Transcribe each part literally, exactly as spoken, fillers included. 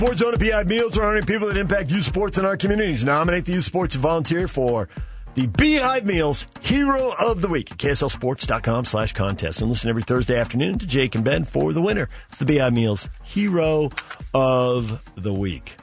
Sports Zone at Beehive Meals are honoring people that impact youth sports in our communities. Nominate the youth sports volunteer for the Beehive Meals Hero of the Week at K S L Sports dot com slash contest. And listen every Thursday afternoon to Jake and Ben for the winner of the Beehive Meals Hero of the Week.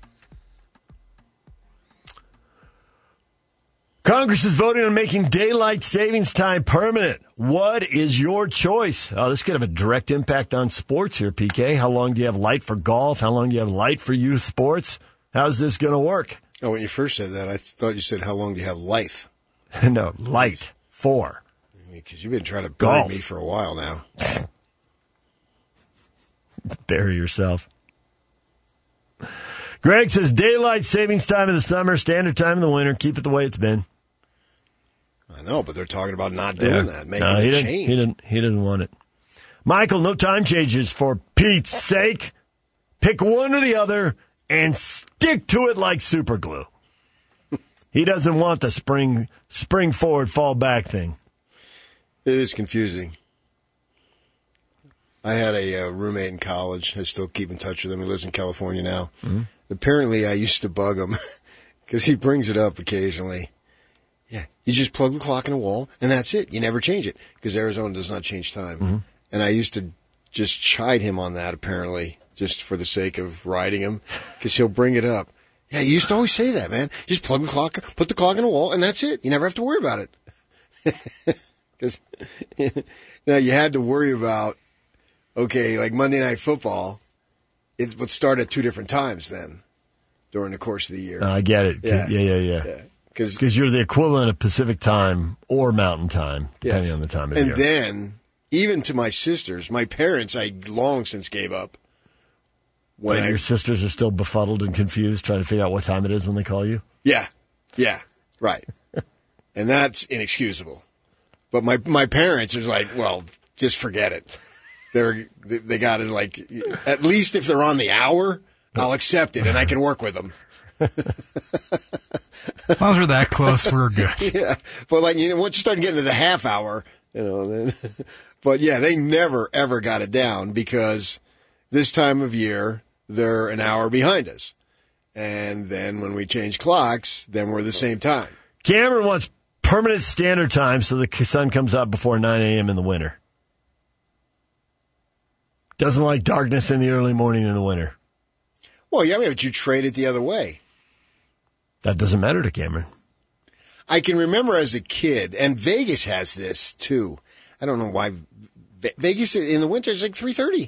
Congress is voting on making daylight savings time permanent. What is your choice? Oh, this could have a direct impact on sports here, P K. How long do you have light for golf? How long do you have light for youth sports? How's this going to work? Oh, when you first said that, I thought you said, how long do you have life? No, light for. Because you've been trying to bury golf. me for a while now. Bury yourself. Greg says, daylight savings time in the summer, standard time in the winter. Keep it the way it's been. I know, but they're talking about not doing Yeah. that, making no, he a didn't, change. He didn't, he didn't want it. Michael, no time changes for Pete's sake. Pick one or the other and stick to it like super glue. He doesn't want the spring spring forward, fall back thing. It is confusing. I had a uh, roommate in college. I still keep in touch with him. He lives in California now. Mm-hmm. Apparently, I used to bug him because he brings it up occasionally. Yeah, you just plug the clock in a wall, and that's it. You never change it because Arizona does not change time. Mm-hmm. And I used to just chide him on that, apparently, just for the sake of riding him, because he'll bring it up. Yeah, you used to always say that, man. Just plug the clock, put the clock in a wall, and that's it. You never have to worry about it. Because now you had to worry about, okay, like Monday Night Football, it would start at two different times then during the course of the year. Uh, I get it. Yeah, yeah, yeah. yeah. yeah. Because you're the equivalent of Pacific time or Mountain time, depending yes. on the time of and year. And then, even to my sisters, my parents, I long since gave up. When I, your sisters are still befuddled and confused, trying to figure out what time it is when they call you? Yeah, yeah, right. And that's inexcusable. But my my parents are like, well, just forget it. They're they got to like, at least if they're on the hour, I'll accept it and I can work with them. As long as we're that close, we're good. Yeah, but like you know, once you start getting to the half hour, you know, then. But yeah, they never ever got it down because this time of year they're an hour behind us, and then when we change clocks, then we're the same time. Cameron wants permanent standard time so the sun comes up before nine a.m. in the winter. Doesn't like darkness in the early morning in the winter. Well, yeah, but you trade it the other way. That doesn't matter to Cameron. I can remember as a kid, and Vegas has this too. I don't know why. Vegas in the winter is like three thirty.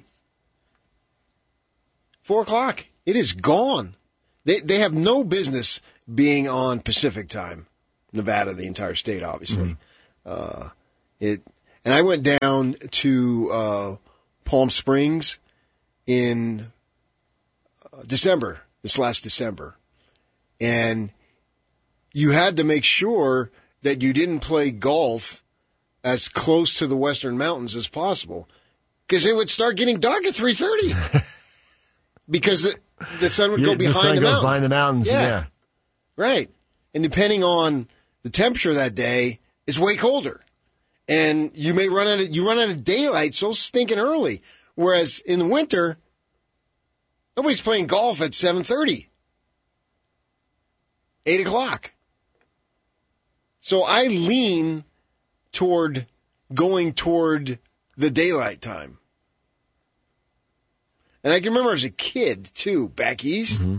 four o'clock. It is gone. They they have no business being on Pacific time. Nevada, the entire state, obviously. Mm-hmm. Uh, it and I went down to uh, Palm Springs in December, this last December. And you had to make sure that you didn't play golf as close to the Western Mountains as possible because it would start getting dark at three thirty because the, the sun would yeah, go behind the, sun the goes mountain. behind the mountains. Yeah. yeah. Right. And depending on the temperature that day, it's way colder. And you may run out of, you run out of daylight so stinking early. Whereas in the winter, nobody's playing golf at seven thirty. eight o'clock. So I lean toward going toward the daylight time. And I can remember as a kid, too, back east. Mm-hmm.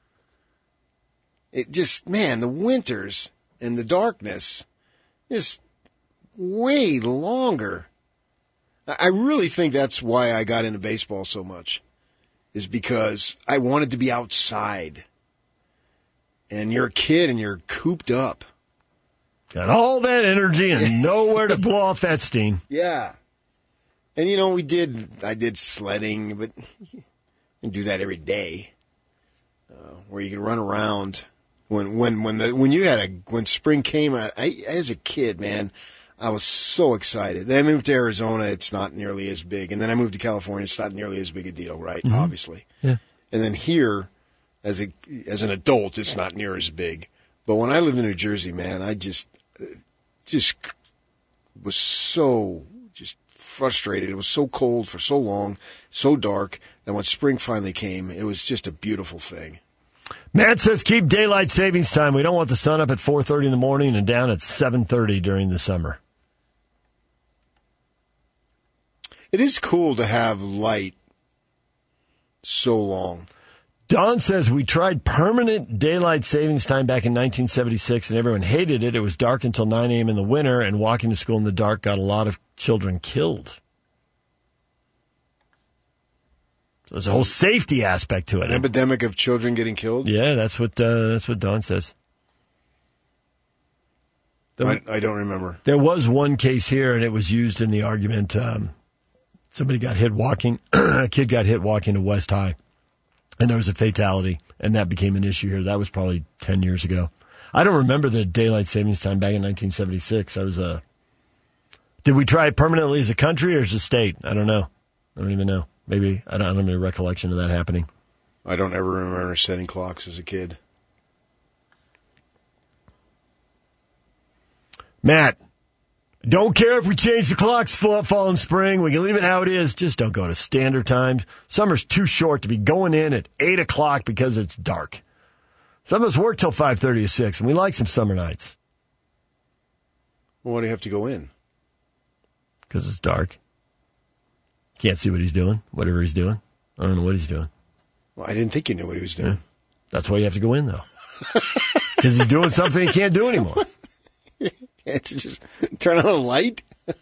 It just, man, the winters and the darkness is way longer. I really think that's why I got into baseball so much, is because I wanted to be outside. And you're a kid and you're cooped up. Got all that energy and nowhere to blow off that steam. Yeah. And, you know, we did, I did sledding, but you can do that every day, uh, where you can run around. When when when the when you had a when spring came, I, I as a kid, man, I was so excited. Then I moved to Arizona, it's not nearly as big, and then I moved to California, it's not nearly as big a deal, right? Mm-hmm. Obviously, yeah. And then here, as a as an adult, it's not near as big. But when I lived in New Jersey, man, I just just was so just frustrated. It was so cold for so long, so dark, that when spring finally came, it was just a beautiful thing. Matt says keep daylight savings time. We don't want the sun up at four thirty in the morning and down at seven thirty during the summer. It is cool to have light so long. Don says we tried permanent daylight savings time back in nineteen seventy-six, and everyone hated it. It was dark until nine a.m. in the winter, and walking to school in the dark got a lot of children killed. So there's a whole safety aspect to it. An epidemic of children getting killed? Yeah, that's what uh, that's what Don says. I, I don't remember. There was one case here, and it was used in the argument. Um, somebody got hit walking. A kid got hit walking to West High, and there was a fatality, and that became an issue here. That was probably ten years ago. I don't remember the daylight savings time back in nineteen seventy-six. I was uh, did we try it permanently as a country or as a state? I don't know. I don't even know. Maybe. I don't, I don't have any recollection of that happening. I don't ever remember setting clocks as a kid. Matt, don't care if we change the clocks fall, fall and spring. We can leave it how it is. Just don't go to standard times. Summer's too short to be going in at eight o'clock because it's dark. Some of us work till five thirty or six, and we like some summer nights. Well, why do you have to go in? Because it's dark. Can't see what he's doing, whatever he's doing. I don't know what he's doing. Well, I didn't think you knew what he was doing. Yeah. That's why you have to go in, though. Because he's doing something he can't do anymore. Can't you just turn on a light?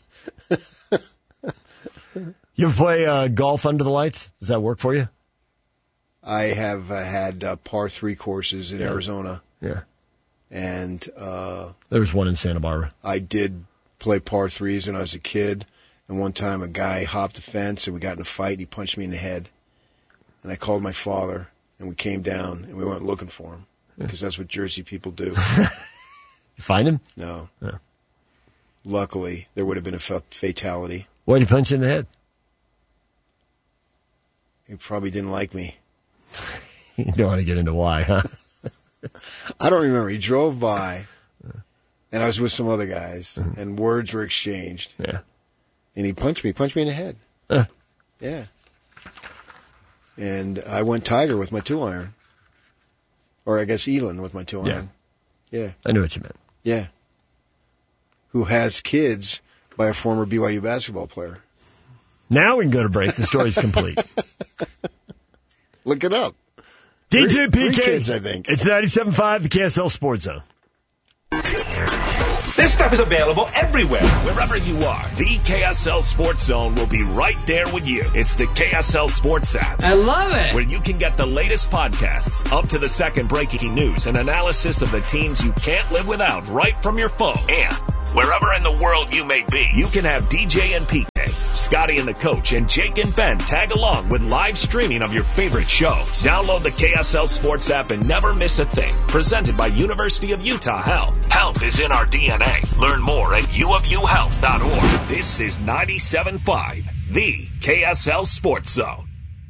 You ever play uh, golf under the lights? Does that work for you? I have uh, had uh, par three courses in yeah. Arizona. Yeah. And uh, there was one in Santa Barbara. I did play par threes when I was a kid. And one time a guy hopped the fence and we got in a fight and he punched me in the head. And I called my father and we came down and we went looking for him because that's what Jersey people do. You find him? No. Yeah. Luckily, there would have been a fatality. Why did he punch you in the head? He probably didn't like me. You don't want to get into why, huh? I don't remember. He drove by and I was with some other guys and words were exchanged. Yeah. And he punched me, punched me in the head. Uh. Yeah. And I went Tiger with my two iron. Or I guess Elin with my two iron. Yeah. Yeah. I knew what you meant. Yeah. Who has kids by a former B Y U basketball player. Now we can go to break. The story's complete. Look it up. D J P K. Three kids, I think. It's ninety-seven point five, the K S L Sports Zone. This stuff is available everywhere. Wherever you are, the K S L Sports Zone will be right there with you. It's the K S L Sports app. I love it. Where you can get the latest podcasts, up to the second breaking news, and analysis of the teams you can't live without right from your phone. And wherever in the world you may be, you can have D J and P K, Scotty and the Coach, and Jake and Ben tag along with live streaming of your favorite shows. Download the K S L Sports app and never miss a thing. Presented by University of Utah Health. Health is in our D N A. Learn more at u of u health dot org. This is ninety-seven point five, the K S L Sports Zone.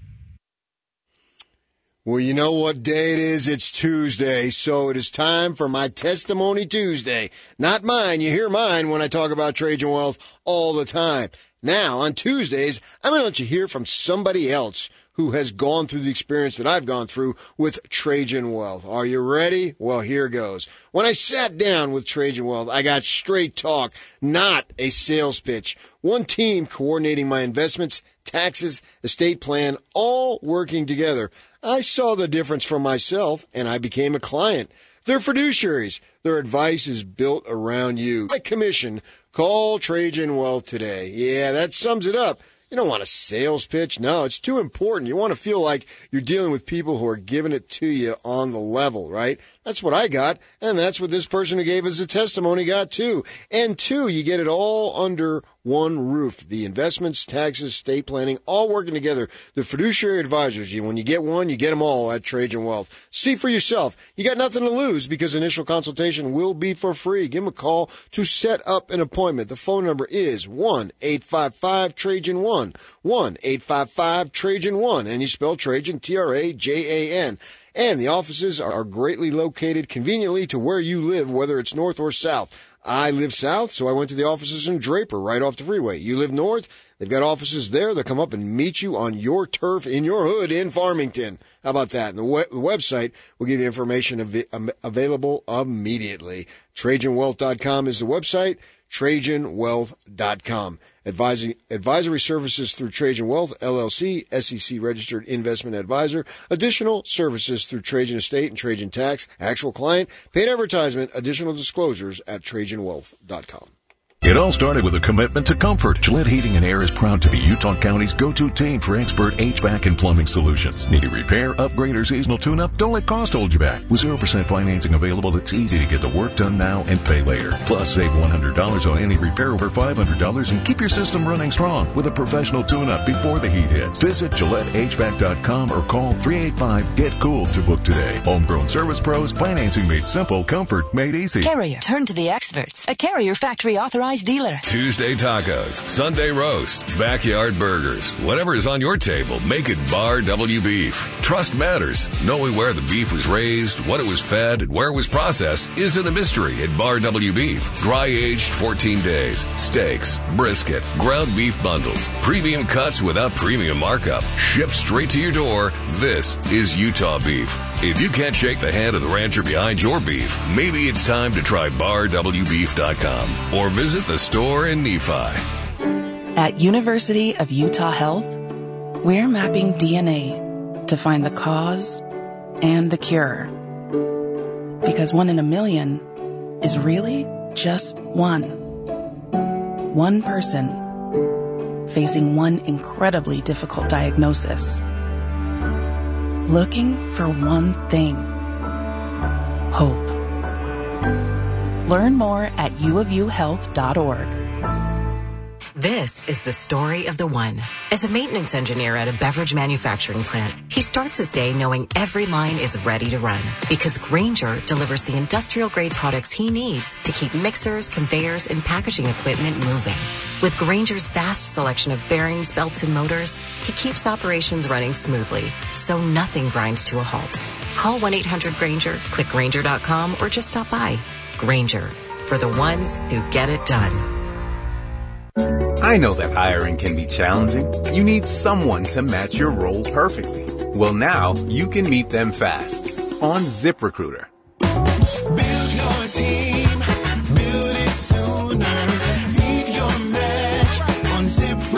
Well, you know what day it is? It's Tuesday, so it is time for my Testimony Tuesday. Not mine. You hear mine when I talk about Trajan Wealth all the time. Now, on Tuesdays, I'm going to let you hear from somebody else who has gone through the experience that I've gone through with Trajan Wealth. Are you ready? Well, here goes. When I sat down with Trajan Wealth, I got straight talk, not a sales pitch. One team coordinating my investments, taxes, estate plan, all working together. I saw the difference for myself, and I became a client. They're fiduciaries. Their advice is built around you. My commission, call Trajan Wealth today. Yeah, that sums it up. You don't want a sales pitch. No, it's too important. You want to feel like you're dealing with people who are giving it to you on the level, right? That's what I got, and that's what this person who gave us a testimony got too. And two, you get it all under one roof. The investments, taxes, estate planning, all working together. The fiduciary advisors, you when you get one, you get them all at Trajan Wealth. See for yourself. You got nothing to lose because initial consultation will be for free. Give them a call to set up an appointment. The phone number is one eight five five Trajan one. one, one eight five five Trajan one, and you spell Trajan, T R A J A N. And the offices are greatly located conveniently to where you live, whether it's north or south. I live south, so I went to the offices in Draper, right off the freeway. You live north, they've got offices there. They'll come up and meet you on your turf in your hood in Farmington. How about that? And the, we- the website will give you information av- um, available immediately. Trajan Wealth dot com is the website, Trajan Wealth dot com. Advising, advisory services through Trajan Wealth, L L C, S E C registered investment advisor. Additional services through Trajan Estate and Trajan Tax. Actual client, paid advertisement. Additional disclosures at Trajan Wealth dot com. It all started with a commitment to comfort. Gillette Heating and Air is proud to be Utah County's go-to team for expert H V A C and plumbing solutions. Need a repair, upgrade, or seasonal tune-up? Don't let cost hold you back. With zero percent financing available, it's easy to get the work done now and pay later. Plus, save one hundred dollars on any repair over five hundred dollars and keep your system running strong with a professional tune-up before the heat hits. Visit Gillette H V A C dot com or call three eight five, get cool to book today. Homegrown service pros, financing made simple, comfort made easy. Carrier. Turn to the experts. A Carrier factory authorized dealer. Tuesday tacos, Sunday roast, backyard burgers. Whatever is on your table, make it Bar W Beef. Trust matters. Knowing where the beef was raised, what it was fed, and where it was processed isn't a mystery at Bar W Beef. Dry aged fourteen days. Steaks, brisket, ground beef bundles, premium cuts without premium markup. Shipped straight to your door. This is Utah beef. If you can't shake the hand of the rancher behind your beef, maybe it's time to try bar w beef dot com or visit the store in Nephi. At University of Utah Health, we're mapping D N A to find the cause and the cure. Because one in a million is really just one. One person facing one incredibly difficult diagnosis. Looking for one thing. Hope. Learn more at u of u health dot org. This is the story of the one. As a maintenance engineer at a beverage manufacturing plant, he starts his day knowing every line is ready to run because Grainger delivers the industrial-grade products he needs to keep mixers, conveyors, and packaging equipment moving. With Grainger's vast selection of bearings, belts, and motors, he keeps operations running smoothly, so nothing grinds to a halt. Call one eight hundred Grainger, click Grainger dot com, or just stop by. Grainger, for the ones who get it done. I know that hiring can be challenging. You need someone to match your role perfectly. Well, now you can meet them fast on ZipRecruiter. Build your team, build it sooner. Meet your match on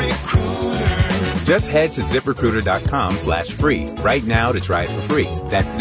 ZipRecruiter. Just head to ZipRecruiter dot com slash free right now to try it for free. That's